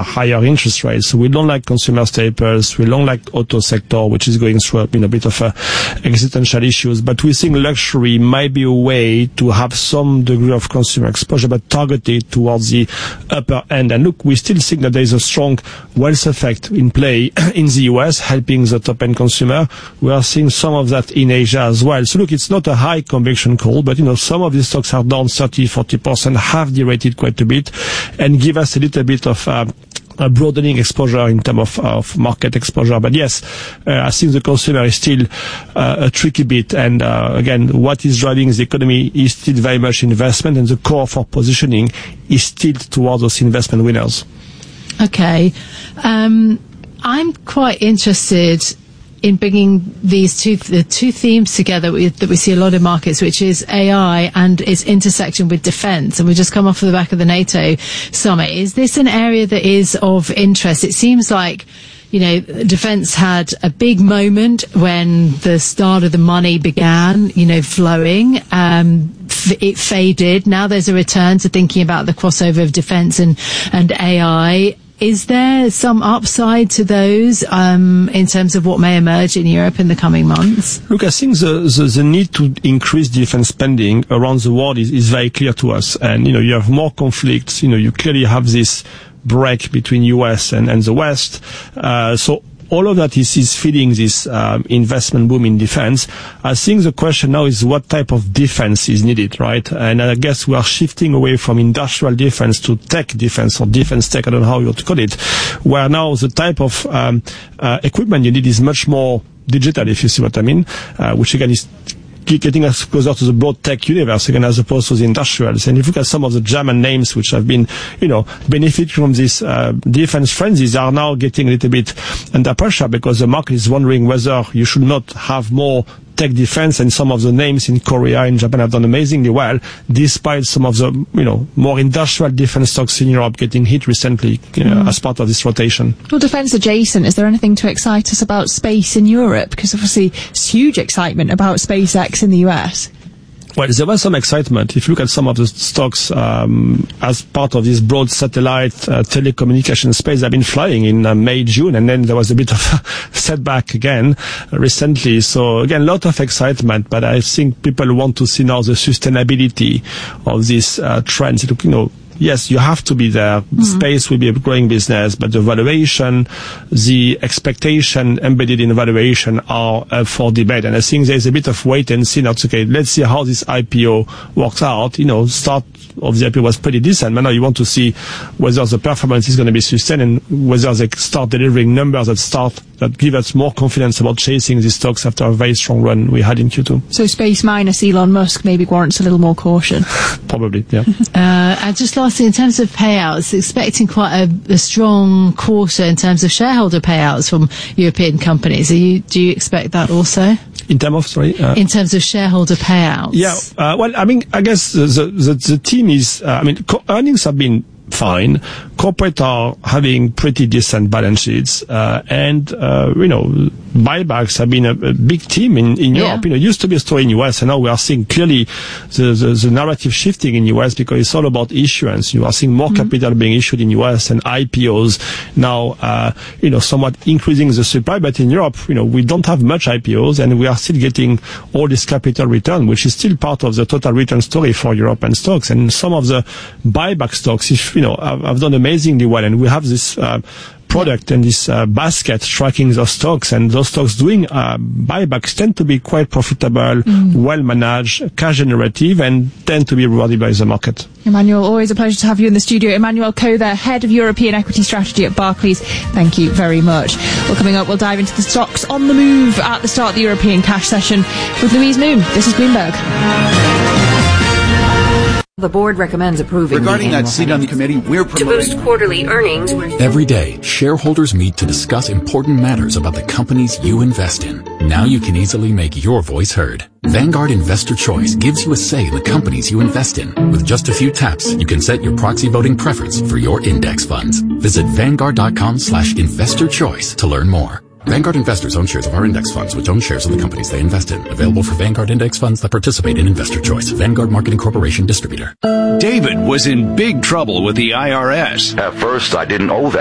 higher interest rates. So we don't like consumer staples. We don't like auto sector, which is going through a bit of existential issues. But we think luxury might be a way to have some degree of consumer exposure, but targeted towards the upper end. And look, we still think that there is a strong wealth effect in play in the US, helping the top-end consumer. We are seeing some of that in Asia as well. So look, it's not a high conviction call, but some of these stocks are down 30-40%, have derated quite a bit, and give us a little bit of a broadening exposure in terms of market exposure. But yes, I think the consumer is still a tricky bit. And again, what is driving the economy is still very much investment, and the core for positioning is still towards those investment winners. Okay. I'm quite interested in bringing the two themes together that we see a lot in markets, which is AI and its intersection with defence. And we just come off of the back of the NATO summit. Is this an area that is of interest? It seems like, defence had a big moment when the start of the money began, flowing. It faded. Now there's a return to thinking about the crossover of defence and AI. Is there some upside to those in terms of what may emerge in Europe in the coming months? Look, I think the need to increase defense spending around the world is very clear to us. And, you have more conflicts. You clearly have this break between US and the West. So all of that is feeding this investment boom in defense. I think the question now is what type of defense is needed, right? And I guess we are shifting away from industrial defense to tech defense or defense tech, I don't know how you want to call it, where now the type of equipment you need is much more digital, if you see what I mean, which again is getting us closer to the broad tech universe again, as opposed to the industrials. And if you look at some of the German names which have been, benefit from this defense frenzies, are now getting a little bit under pressure because the market is wondering whether you should not have more tech defense. And some of the names in Korea and Japan have done amazingly well, despite some of the, more industrial defense stocks in Europe getting hit recently as part of this rotation. Well, defense adjacent, is there anything to excite us about space in Europe? Because obviously there's huge excitement about SpaceX in the US. Well, there was some excitement. If you look at some of the stocks as part of this broad satellite telecommunication space, they've been flying in May, June, and then there was a bit of a setback again recently. So again, a lot of excitement, but I think people want to see now the sustainability of these trends. Yes, you have to be there. Mm-hmm. Space will be a growing business, but the valuation, the expectation embedded in the valuation are up for debate. And I think there's a bit of wait and see. Now, okay, let's see how this IPO works out. Start of the IPO was pretty decent, but now you want to see whether the performance is going to be sustained and whether they start delivering numbers that give us more confidence about chasing these stocks after a very strong run we had in Q2. So space minus Elon Musk maybe warrants a little more caution. Probably, yeah. And just lastly, in terms of payouts, expecting quite a strong quarter in terms of shareholder payouts from European companies. Do you expect that also? In terms of, in terms of shareholder payouts? Yeah, well, I guess the team is, earnings have been fine. Corporate are having pretty decent balance sheets, and buybacks have been a big team in Europe. It used to be a story in US, and now we are seeing clearly the narrative shifting in US because it's all about issuance. You are seeing more capital being issued in US and IPOs now, somewhat increasing the supply. But in Europe, we don't have much IPOs, and we are still getting all this capital return, which is still part of the total return story for European stocks. And some of the buyback stocks, have done amazingly well, and we have this product and this basket tracking those stocks, and those stocks doing buybacks tend to be quite profitable, well managed, cash generative, and tend to be rewarded by the market. Emmanuel, always a pleasure to have you in the studio. Emmanuel Koh, Head of European Equity Strategy at Barclays. Thank you very much. Well, coming up, we'll dive into the stocks on the move at the start of the European cash session with Louise Moon. This is Bloomberg. The board recommends approving. Regarding that seat on the committee, we're promoting to boost quarterly earnings. Every day, shareholders meet to discuss important matters about the companies you invest in. Now you can easily make your voice heard. Vanguard Investor Choice gives you a say in the companies you invest in. With just a few taps, you can set your proxy voting preference for your index funds. Visit Vanguard.com/investorchoice to learn more. Vanguard investors own shares of our index funds, which own shares of the companies they invest in. Available for Vanguard index funds that participate in Investor Choice. Vanguard Marketing Corporation distributor. David was in big trouble with the IRS. At first, I didn't owe that